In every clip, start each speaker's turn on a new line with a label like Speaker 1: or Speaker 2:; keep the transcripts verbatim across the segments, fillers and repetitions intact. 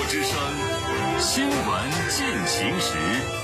Speaker 1: 之声新闻进行时。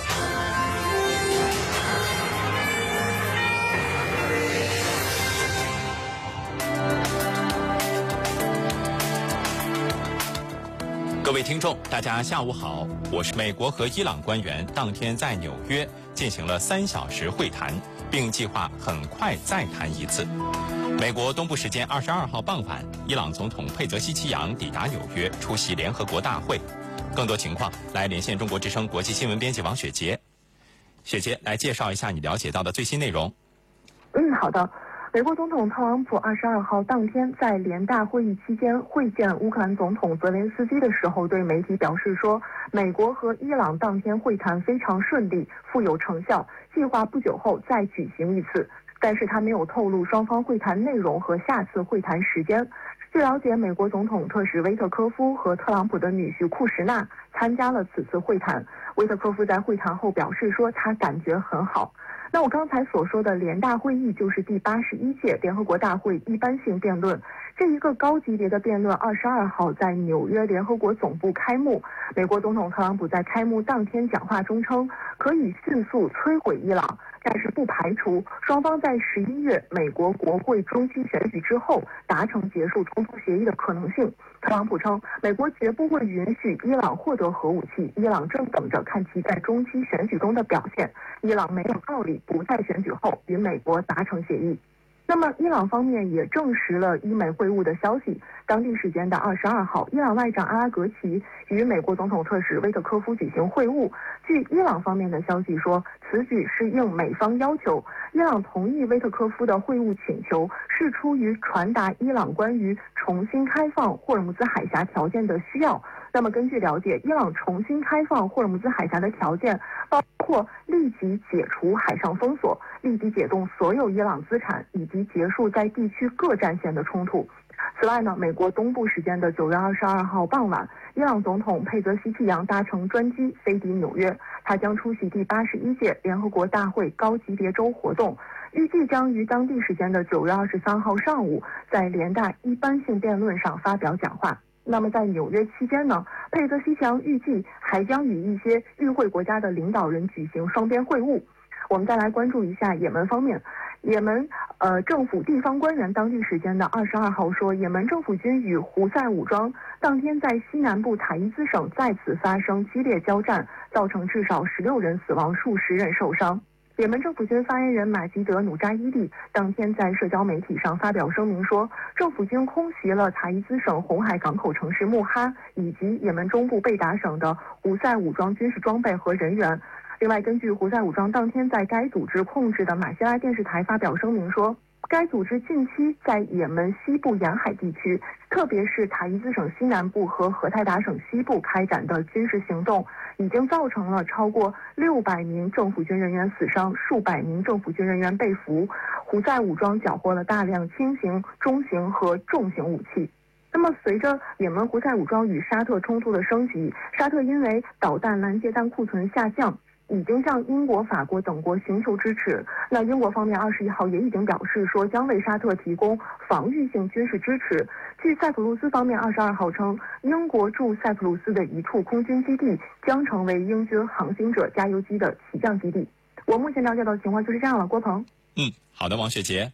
Speaker 1: 各位听众，大家下午好，我是美国和伊朗官员当天在纽约进行了三小时会谈，并计划很快再谈一次。美国东部时间二十二号傍晚，伊朗总统佩泽西奇扬抵达纽约出席联合国大会。更多情况来连线中国之声国际新闻编辑王雪杰。雪杰，来介绍一下你了解到的最新内容。
Speaker 2: 嗯，好的。美国总统特朗普二十二号当天在联大会议期间会见乌克兰总统泽连斯基的时候，对媒体表示说，美国和伊朗当天会谈非常顺利，富有成效，计划不久后再举行一次。但是他没有透露双方会谈内容和下次会谈时间。据了解，美国总统特使维特科夫和特朗普的女婿库什纳参加了此次会谈。维特科夫在会谈后表示说，他感觉很好。那我刚才所说的联大会议就是第八十一届联合国大会一般性辩论，这一个高级别的辩论二十二号在纽约联合国总部开幕。美国总统特朗普在开幕当天讲话中称，可以迅速摧毁伊朗，但是不排除双方在十一月美国国会中期选举之后达成结束冲突协议的可能性。特朗普称，美国绝不会允许伊朗获得核武器，伊朗正等着看其在中期选举中的表现，伊朗没有道理不在选举后与美国达成协议。那么伊朗方面也证实了伊美会晤的消息。当地时间的二十二号，伊朗外长阿拉格齐与美国总统特使维特科夫举行会晤。据伊朗方面的消息说，此举是应美方要求，伊朗同意维特科夫的会晤请求，是出于传达伊朗关于重新开放霍尔木兹海峡条件的需要。那么根据了解，伊朗重新开放霍尔木兹海峡的条件包括立即解除海上封锁，立即解冻所有伊朗资产，以及结束在地区各战线的冲突。此外呢，美国东部时间的九月二十二号傍晚，伊朗总统佩泽西奇扬搭乘专机飞抵纽约，他将出席第八十一届联合国大会高级别周活动，预计将于当地时间的九月二十三号上午在联大一般性辩论上发表讲话。那么在纽约期间呢，佩泽西奇扬预计还将与一些与会国家的领导人举行双边会晤。我们再来关注一下也门方面。也门呃政府地方官员当地时间的二十二号说，也门政府军与胡塞武装当天在西南部塔伊兹省再次发生激烈交战，造成至少十六人死亡，数十人受伤。也门政府军发言人马吉德努扎伊利当天在社交媒体上发表声明说，政府军空袭了塔伊兹省红海港口城市穆哈以及也门中部贝达省的胡塞武装军事装备和人员。另外，根据胡塞武装当天在该组织控制的马希拉电视台发表声明说，该组织近期在也门西部沿海地区，特别是塔伊兹省西南部和荷台达省西部开展的军事行动，已经造成了超过六百名政府军人员死伤，数百名政府军人员被俘。胡塞武装缴获了大量轻型、中型和重型武器。那么随着也门胡塞武装与沙特冲突的升级，沙特因为导弹拦截弹库存下降，已经向英国、法国等国寻求支持。那英国方面二十一号也已经表示说，将为沙特提供防御性军事支持。据塞浦路斯方面二十二号称，英国驻塞浦路斯的一处空军基地将成为英军航行者加油机的起降基地。我目前了解到的情况就是这样了，郭鹏。
Speaker 1: 嗯，好的，王雪杰。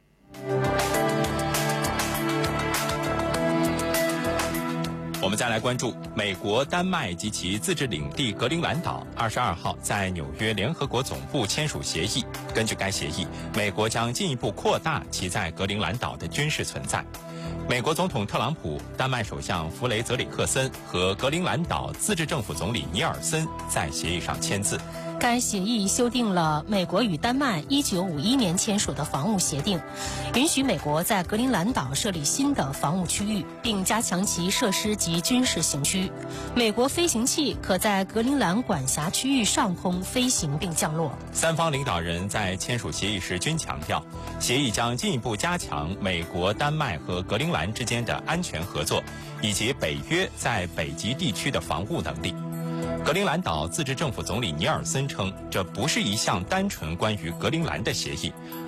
Speaker 1: 我们再来关注美国、丹麦及其自治领地格陵兰岛二十二号在纽约联合国总部签署协议。根据该协议，美国将进一步扩大其在格陵兰岛的军事存在。美国总统特朗普、丹麦首相弗雷泽里克森和格陵兰岛自治政府总理尼尔森在协议上签字。
Speaker 3: 该协议修订了美国与丹麦一九五一年签署的防务协定，允许美国在格陵兰岛设立新的防务区域，并加强其设施及军事行区。美国飞行器可在格陵兰管辖区域上空飞行并降落。
Speaker 1: 三方领导人在签署协议时均强调，协议将进一步加强美国、丹麦和格陵兰之间的安全合作，以及北约在北极地区的防务能力。格陵兰岛自治政府总理尼尔森称，这不是一项单纯关于格陵兰的协议，